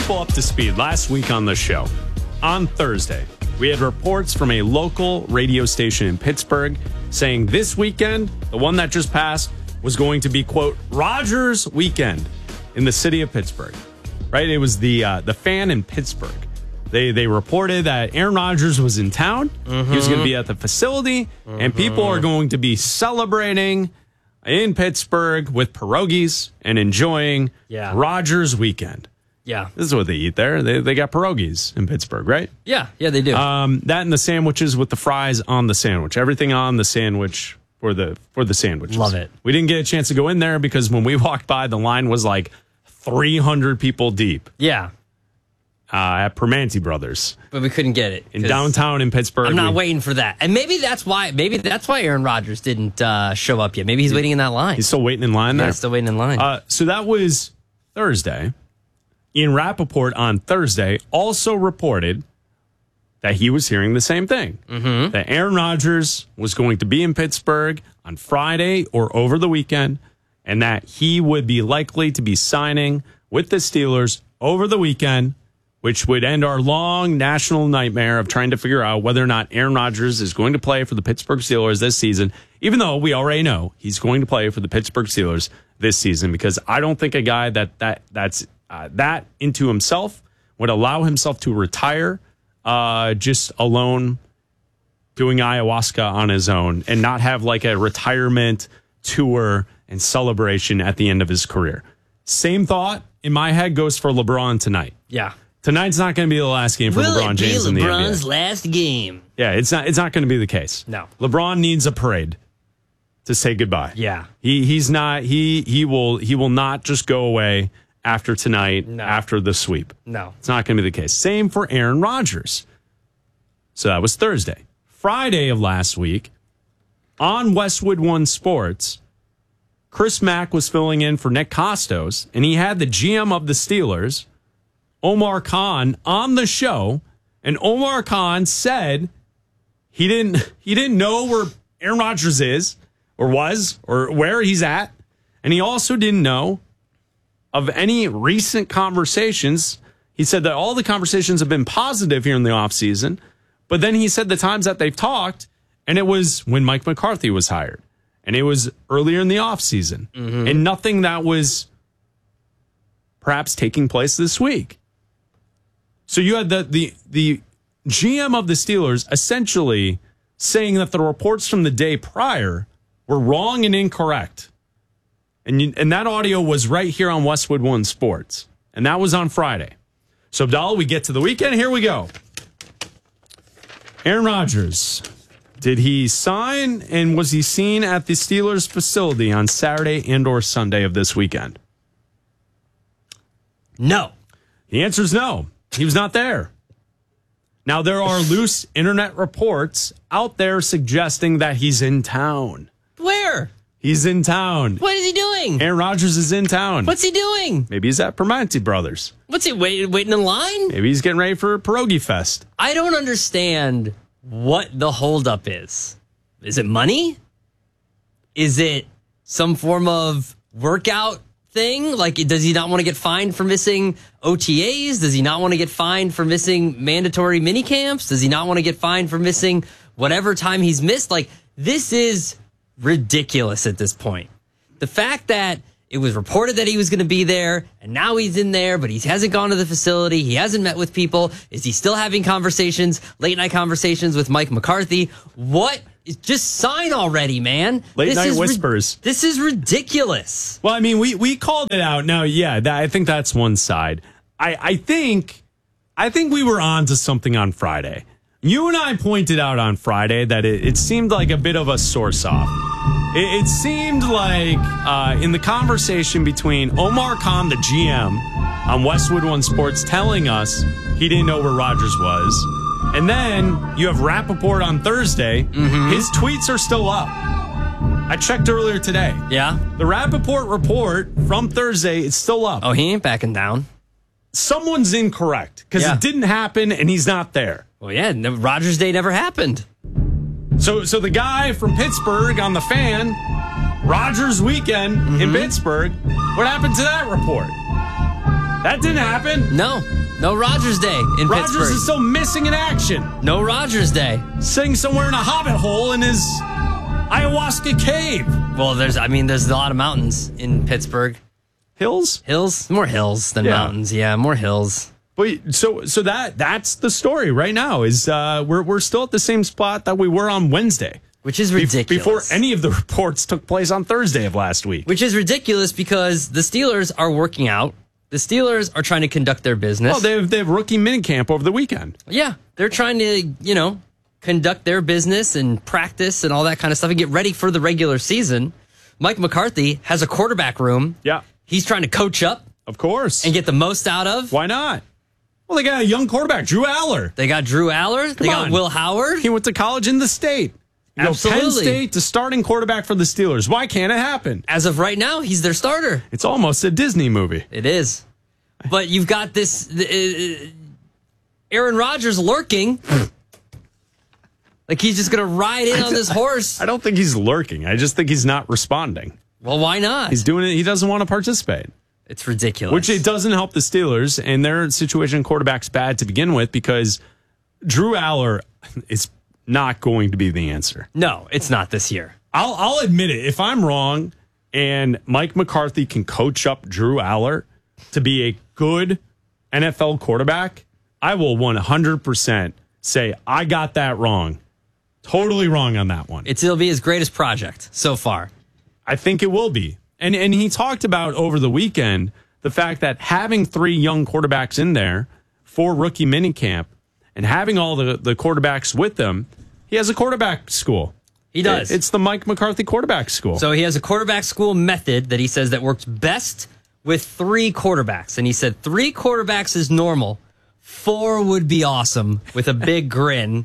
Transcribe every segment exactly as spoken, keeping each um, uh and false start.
people up to speed, last week on the show, on Thursday, we had reports from a local radio station in Pittsburgh saying this weekend, the one that just passed, was going to be, quote, Rogers weekend in the city of Pittsburgh. Right? It was the uh, the Fan in Pittsburgh. They they reported that Aaron Rodgers was in town. Mm-hmm. He was going to be at the facility, mm-hmm. and people are going to be celebrating in Pittsburgh with pierogies and enjoying yeah. Rodgers weekend. Yeah. This is what they eat there. They they got pierogies in Pittsburgh, right? Yeah, yeah, they do. Um, that and the sandwiches with the fries on the sandwich. Everything on the sandwich for the for the sandwiches. Love it. We didn't get a chance to go in there because when we walked by, the line was like three hundred people deep. Yeah. Uh, at Permanente Brothers. But we couldn't get it. In downtown in Pittsburgh. I'm not we, waiting for that. And maybe that's why Maybe that's why Aaron Rodgers didn't uh, show up yet. Maybe he's waiting in that line. He's still waiting in line yeah, there? He's still waiting in line. Uh, so that was Thursday. Ian Rappaport on Thursday also reported that he was hearing the same thing. Mm-hmm. That Aaron Rodgers was going to be in Pittsburgh on Friday or over the weekend, and that he would be likely to be signing with the Steelers over the weekend, which would end our long national nightmare of trying to figure out whether or not Aaron Rodgers is going to play for the Pittsburgh Steelers this season, even though we already know he's going to play for the Pittsburgh Steelers this season, because I don't think a guy that that that's uh, that into himself would allow himself to retire uh, just alone doing ayahuasca on his own and not have like a retirement tour and celebration at the end of his career. Same thought in my head goes for LeBron tonight. Yeah. Tonight's not going to be the last game for Will LeBron it be James in the N B A. LeBron's last game? Yeah, it's not. It's not going to be the case. No. LeBron needs a parade to say goodbye. Yeah. He he's not. He he will he will not just go away after tonight. No. After the sweep. No. It's not going to be the case. Same for Aaron Rodgers. So that was Thursday. Friday of last week on Westwood One Sports, Chris Mack was filling in for Nick Costos, and he had the G M of the Steelers, Omar Khan, on the show, and Omar Khan said he didn't he didn't know where Aaron Rodgers is or was or where he's at, and he also didn't know of any recent conversations. He said that all the conversations have been positive here in the offseason, but then he said the times that they've talked, and it was when Mike McCarthy was hired, and it was earlier in the offseason, mm-hmm. and nothing that was perhaps taking place this week. So you had the, the the G M of the Steelers essentially saying that the reports from the day prior were wrong and incorrect. And you, and that audio was right here on Westwood One Sports. And that was on Friday. So, Abdallah, we get to the weekend. Here we go. Aaron Rodgers. Did he sign and was he seen at the Steelers facility on Saturday and or Sunday of this weekend? No. The answer is no. He was not there. Now, there are loose internet reports out there suggesting that he's in town. Where? He's in town. What is he doing? Aaron Rodgers is in town. What's he doing? Maybe he's at Permanente Brothers. What's he wait, waiting in line? Maybe he's getting ready for Pierogi Fest. I don't understand what the holdup is. Is it money? Is it some form of workout thing? Like, does he not want to get fined for missing O T As? Does he not want to get fined for missing mandatory mini camps? Does he not want to get fined for missing whatever time he's missed? Like, this is ridiculous at this point. The fact that it was reported that he was going to be there, and now he's in there, but he hasn't gone to the facility. He hasn't met with people. Is he still having conversations, late night conversations with Mike McCarthy? What? Just sign already, man. Late this night is whispers. Ri- this is ridiculous. Well, I mean, we, we called it out. Now, yeah, that, I think that's one side. I, I think I think we were on to something on Friday. You and I pointed out on Friday that it, it seemed like a bit of a source off. It, it seemed like uh, in the conversation between Omar Khan, the G M, on Westwood One Sports, telling us he didn't know where Rodgers was. And then you have Rappaport on Thursday. Mm-hmm. His tweets are still up. I checked earlier today. Yeah? The Rappaport report from Thursday is still up. Oh, he ain't backing down. Someone's incorrect because Yeah. it didn't happen and he's not there. Well, yeah, no, Rodgers Day never happened. So so the guy from Pittsburgh on the Fan, Rodgers weekend mm-hmm. in Pittsburgh, what happened to that report? That didn't happen. No. No Rodgers Day in Rodgers Pittsburgh. is still missing in action. No Rodgers Day. Sitting somewhere in a hobbit hole in his ayahuasca cave. Well, there's, I mean, there's a lot of mountains in Pittsburgh. Hills? Hills? More hills than Yeah. mountains. Yeah, more hills. But so so that that's the story right now is uh, we're we're still at the same spot that we were on Wednesday. Which is Be- ridiculous. Before any of the reports took place on Thursday of last week. Which is ridiculous because the Steelers are working out. The Steelers are trying to conduct their business. Well, they have, they have rookie minicamp over the weekend. Yeah, they're trying to, you know, conduct their business and practice and all that kind of stuff and get ready for the regular season. Mike McCarthy has a quarterback room. Yeah. He's trying to coach up Of course. and get the most out of. Why not? Well, they got a young quarterback, Drew Aller. They got Drew Aller. They got on. Will Howard. He went to college in the state. You know, Penn Absolutely. State to starting quarterback for the Steelers. Why can't it happen? As of right now, he's their starter. It's almost a Disney movie. It is. But you've got this uh, Aaron Rodgers lurking. Like he's just going to ride in on this horse. I don't think he's lurking. I just think he's not responding. Well, why not? He's doing it. He doesn't want to participate. It's ridiculous. Which it doesn't help the Steelers, and their situation quarterback's bad to begin with because Drew Aller is not going to be the answer. No, it's not this year. I'll I'll admit it. If I'm wrong and Mike McCarthy can coach up Drew Aller to be a good N F L quarterback, I will one hundred percent say I got that wrong. Totally wrong on that one. It's, it'll be his greatest project so far. I think it will be. And and he talked about over the weekend the fact that having three young quarterbacks in there for rookie minicamp and having all the, the quarterbacks with them, he has a quarterback school. He does. It's the Mike McCarthy quarterback school. So he has a quarterback school method that he says that works best with three quarterbacks. And he said three quarterbacks is normal. Four would be awesome with a big grin.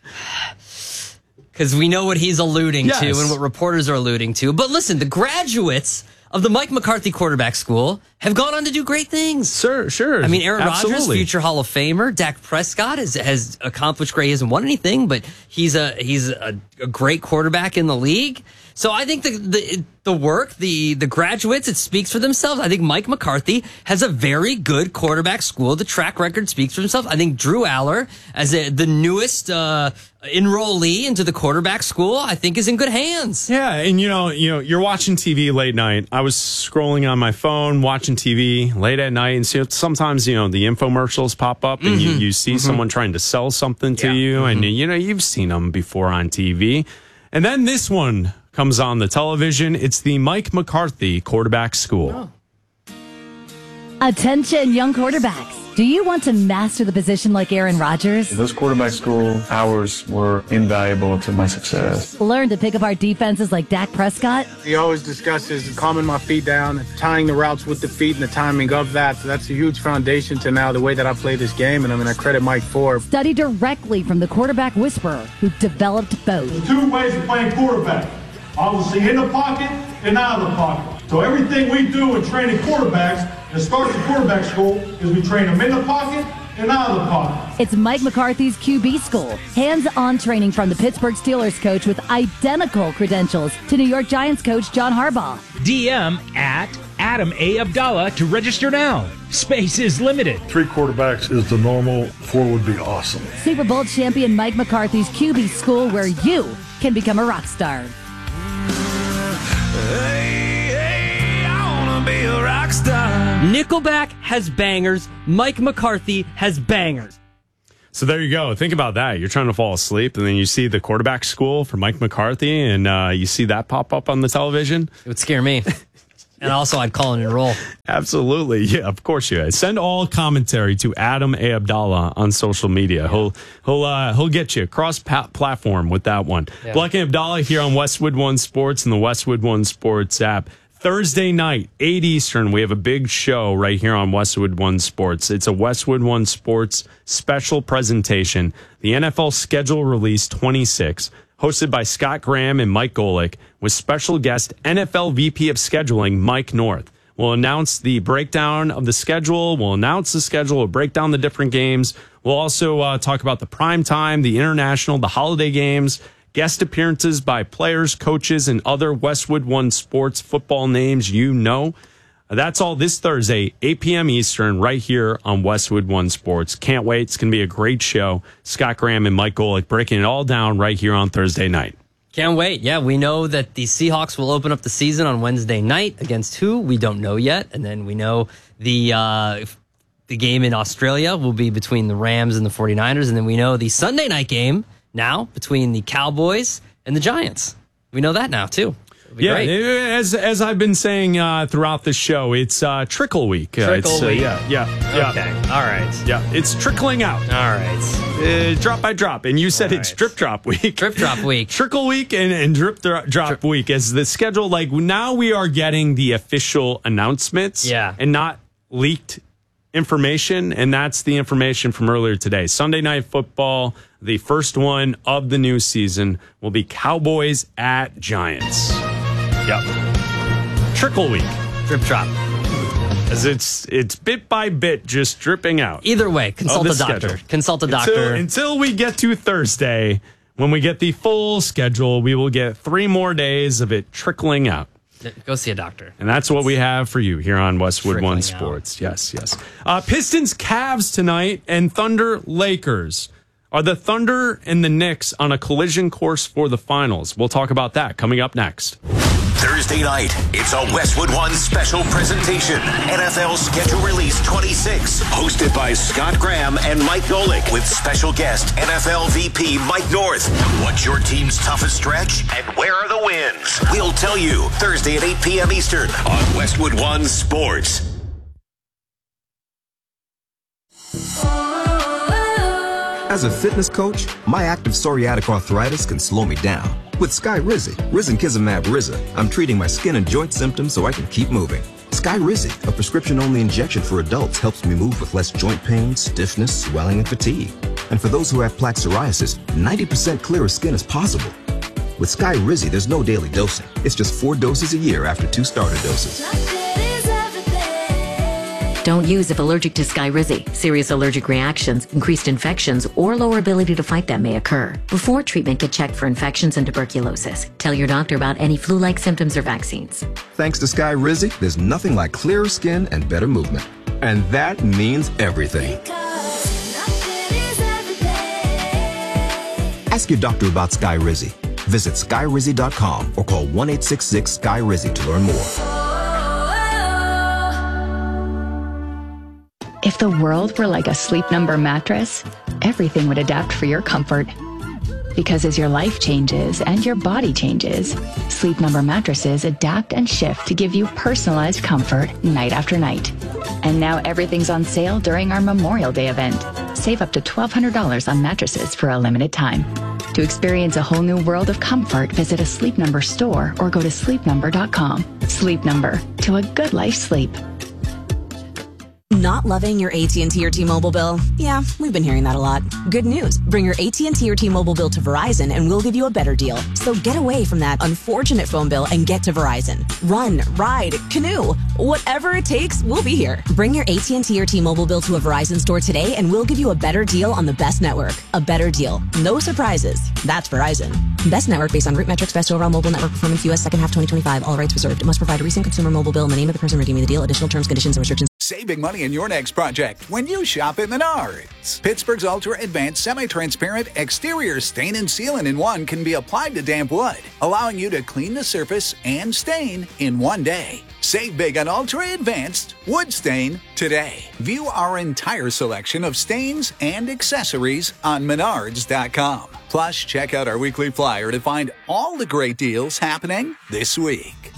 Because we know what he's alluding Yes. to and what reporters are alluding to. But listen, the graduates of the Mike McCarthy quarterback school have gone on to do great things. Sure, sure. I mean, Aaron Rodgers, Absolutely. future Hall of Famer. Dak Prescott has, has accomplished great. He hasn't won anything, but he's a he's a, a great quarterback in the league. So I think the the the work, the the graduates, it speaks for themselves. I think Mike McCarthy has a very good quarterback school. The track record speaks for himself. I think Drew Aller, as a, the newest uh, enrollee into the quarterback school, I think is in good hands. Yeah, and you know, you know, you're watching T V late night. I was scrolling on my phone, watching T V late at night, and so sometimes you know the infomercials pop up, and Mm-hmm. you, you see mm-hmm. someone trying to sell something to Yeah. you, Mm-hmm. and you know you've seen them before on T V, and then this one comes on the television. It's the Mike McCarthy quarterback school. Oh. Attention, young quarterbacks. Do you want to master the position like Aaron Rodgers? Those quarterback school hours were invaluable to my success. Learn to pick apart defenses like Dak Prescott? He always discusses calming my feet down, tying the routes with the feet and the timing of that. So that's a huge foundation to now the way that I play this game. And I mean, I credit Mike for. Study directly from the quarterback whisperer who developed both. Two ways of playing quarterback. Obviously in the pocket and out of the pocket. So everything we do in training quarterbacks, and it starts at quarterback school, is we train them in the pocket and out of the pocket. It's Mike McCarthy's Q B school. Hands-on training from the Pittsburgh Steelers coach with identical credentials to New York Giants coach John Harbaugh. D M at Adam A. Abdallah to register now. Space is limited. Three quarterbacks is the normal. Four would be awesome. Super Bowl champion Mike McCarthy's Q B school, where you can become a rock star. Hey, hey, I wanna be a rock star. Nickelback has bangers. Mike McCarthy has bangers. So there you go. Think about that. You're trying to fall asleep, and then you see the quarterback school for Mike McCarthy, and uh, you see that pop up on the television. It would scare me. And also, I'd call and enroll. Absolutely. Yeah, of course you would. Send all commentary to Adam A. Abdallah on social media. Yeah. He'll he'll uh, he'll get you cross platform with that one. Yeah. Black and Abdallah here on Westwood One Sports and the Westwood One Sports app. Thursday night, eight Eastern, we have a big show right here on Westwood One Sports. It's a Westwood One Sports special presentation. The N F L Schedule Release twenty-six, hosted by Scott Graham and Mike Golick, with special guest N F L V P of Scheduling, Mike North. We'll announce the breakdown of the schedule. We'll announce the schedule. We'll break down the different games. We'll also uh, talk about the prime time, the international, the holiday games, guest appearances by players, coaches, and other Westwood One Sports football names you know. That's all this Thursday, eight p.m. Eastern, right here on Westwood One Sports. Can't wait. It's going to be a great show. Scott Graham and Mike Golick breaking it all down right here on Thursday night. Can't wait. Yeah, we know that the Seahawks will open up the season on Wednesday night. Against who? We don't know yet. And then we know the uh, the game in Australia will be between the Rams and the 49ers. And then we know the Sunday night game now between the Cowboys and the Giants. We know that now, too. Yeah, great. as as I've been saying uh, throughout the show, it's uh, trickle week. Uh, Trickle it's, uh, week. yeah, yeah, yeah. Okay. All right. Yeah, it's trickling out. All right. Uh, drop by drop. And you said All it's right. drip drop week. Drip drop week. Trickle week and, and drip dro- drop Drip. week as the schedule. Like now we are getting the official announcements Yeah. and not leaked information. And that's the information from earlier today. Sunday Night Football, the first one of the new season, will be Cowboys at Giants. Yep. Trickle week. Drip drop. As it's it's bit by bit just dripping out. Either way, consult Oh, a the doctor. schedule. Consult a Until, doctor. until we get to Thursday, when we get the full schedule, we will get three more days of it trickling out. Go see a doctor. And that's what we have for you here on Westwood Trickling One out. Sports. Yes, yes. Uh, Pistons, Cavs tonight, and Thunder, Lakers. Are the Thunder and the Knicks on a collision course for the finals? We'll talk about that coming up next. Thursday night, it's a Westwood One special presentation. N F L Schedule Release twenty-six, hosted by Scott Graham and Mike Golick, with special guest N F L V P Mike North. What's your team's toughest stretch, and where are the wins? We'll tell you Thursday at eight p.m. Eastern on Westwood One Sports. As a fitness coach, my active psoriatic arthritis can slow me down. With Skyrizi, Risankizumab Riza, I'm treating my skin and joint symptoms so I can keep moving. Skyrizi, a prescription-only injection for adults, helps me move with less joint pain, stiffness, swelling, and fatigue. And for those who have plaque psoriasis, ninety percent clearer skin is possible. With Skyrizi, there's no daily dosing. It's just four doses a year after two starter doses. Don't use if allergic to Skyrizi. Serious allergic reactions, increased infections, or lower ability to fight them may occur. Before treatment, get checked for infections and tuberculosis. Tell your doctor about any flu-like symptoms or vaccines. Thanks to Skyrizi, there's nothing like clearer skin and better movement. And that means everything. Ask your doctor about Skyrizi. Visit Skyrizi dot com or call one eight six six Sky Rizi to learn more. If the world were like a Sleep Number mattress, everything would adapt for your comfort. Because as your life changes and your body changes, Sleep Number mattresses adapt and shift to give you personalized comfort night after night. And now everything's on sale during our Memorial Day event. Save up to twelve hundred dollars on mattresses for a limited time. To experience a whole new world of comfort, visit a Sleep Number store or go to sleep number dot com. Sleep Number, to a good life sleep. Not loving your A T and T or T-Mobile bill? Yeah, we've been hearing that a lot. Good news. Bring your A T and T or T-Mobile bill to Verizon and we'll give you a better deal. So get away from that unfortunate phone bill and get to Verizon. Run, ride, canoe, whatever it takes, we'll be here. Bring your A T and T or T-Mobile bill to a Verizon store today and we'll give you a better deal on the best network. A better deal. No surprises. That's Verizon. Best network based on root metrics, best overall mobile network performance, U S second half twenty twenty-five. All rights reserved. Must provide a recent consumer mobile bill in the name of the person redeeming the deal. Additional terms, conditions, and restrictions. Save big money in your next project when you shop at Menards. Pittsburgh's ultra-advanced semi-transparent exterior stain and sealant in one can be applied to damp wood, allowing you to clean the surface and stain in one day. Save big on ultra-advanced wood stain today. View our entire selection of stains and accessories on menards dot com. Plus, check out our weekly flyer to find all the great deals happening this week.